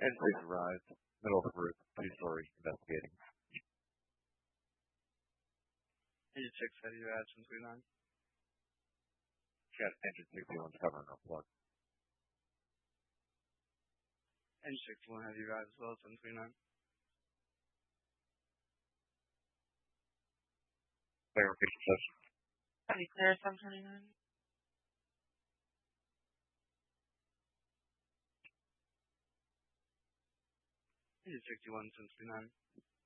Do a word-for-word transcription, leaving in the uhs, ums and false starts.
Entries arrived. Middle of the group. Two-story. Investigating. eighty-six, how do you add seven three nine? Got engine sixty-one covering our plug. Engine sixty-one, how do you add as well, seven three nine? Clarification session. Are we clear, seven twenty-nine? eighty sixty-one, seven three nine.